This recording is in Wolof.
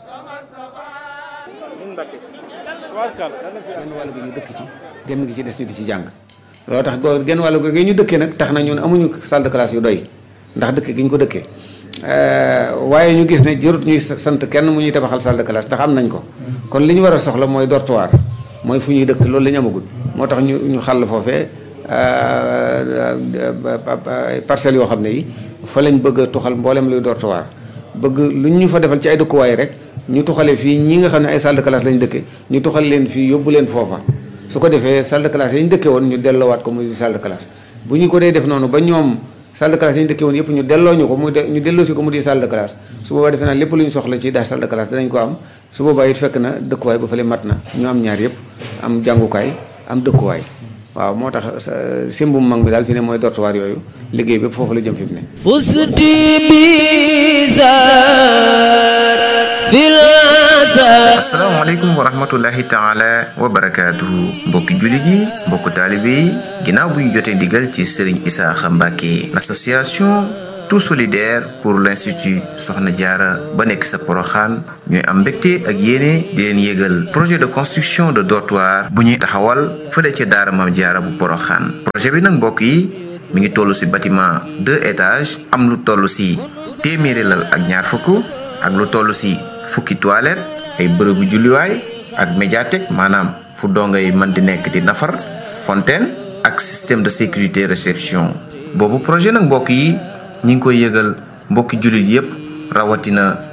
genn wàll gi ñu dëkk ci genn gi ci des ñu di ci jàng loolu tax genn wàll gi ñu dëkkee nag tax na ñun amuñu salle de classe yu doy ndax dëkk gi ñu ko dëkkee waaye ñu gis ne jërut ñuy sant kenn mu ñuy tabaxal salle de classe ndax am nañ ko kon li ñu war a soxla mooy dortoir mooy fu ñuy dëkk loolu la ñu amagul moo tax ñu xàll foofee parcelles yoo xam ne yi fa lañ bëgg a tuxal mboolem luy dortoir bëgg lu ñu fa defal ci ay dëkkuwaay rek ñu tuxale fii ñi nga xam ne ay salle de classe lañ dëkke ñu tuxal leen fii yóbbu leen foofa su ko defee salle de classe yi ñu dëkke woon ñu delloowaat ko muy salle de classe bu ñu ko dee def noonu ba ñoom salle de classe yi ñu dëkke woon yëpp ñu delloo ñu ko ñu delloo si ko mu di salle de classe su boobaa defe naa lépp lu ñu soxla ci daal salle de classe danañ ko am su boobaa it fekk na dëkkuwaay ba fële mat na ñu am ñaar yëpp am jàngukaay am dëkkuwaay waaw moo tax simbum mag mi daal fi ne mooy dortoir yooyu liggéey bépp foofu la jëm fi mu ne fusti bizar fil asalaamaaleykum wa rahmatullahi taala wa barakaatuhu mbokki jullit yi mbokku taalibe yi ginnaaw bu ñu jotee ndigal ci Serigne Isaaxa Mbàkke l'association tout solidaire pour l'institut Soxna Jaara ba nekk sa Poroxaan ñooy am mbégte ak yéene di leen yégal projet de construction de dortoir bu ñuy taxawal fële ca daara Maam Jaara bu Poroxaan projet bi nag mbokk yi mi ngi toll ci bâtiment 2 étages am lu toll ci téeméeri lal ak ñaar fukk ak lu toll ci fukki toilette ay bërëbu julliwaay ak médiathèque maanaam fu dongay mën di nekk di nafar fontaine ak système de sécurité réception boobu projet nag mbokk yi ñi ngi koy yëgal mbokki jullit yépp rawatina